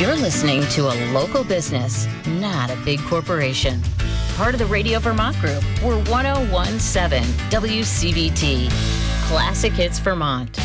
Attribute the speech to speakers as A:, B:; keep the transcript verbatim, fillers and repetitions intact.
A: You're listening to a local business, not a big corporation. Part of the Radio Vermont Group. We're one oh one point seven W C V T. Classic Hits Vermont.